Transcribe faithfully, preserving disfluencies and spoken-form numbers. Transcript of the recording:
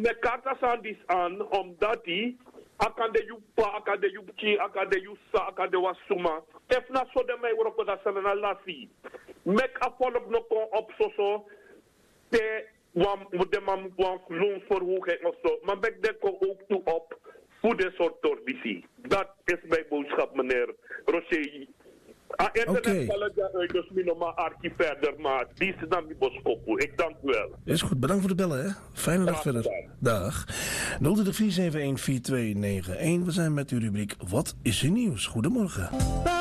met kartas aan die aan, omdat die akande yupa, akande yupchi, akande yusa, akande wasuma. Ef na so de mij wordt dat ze na lasi. Mek a volop no kon op so so te wam de man wam loonsverhoging of zo. Maar mek de kon ook toe op voor de soort torbici. Dat is mijn boodschap, meneer Rocher. Ah, Oké. Dus minoma archi verder, maar die is dan die boskopo. Ik dank u wel. Is goed, bedankt voor de bellen, hè. Fijne dag Dag, verder. dag. Dag. nul twee vier zeven een vier twee negen een. We zijn met uw rubriek Wat is er nieuws? Goedemorgen.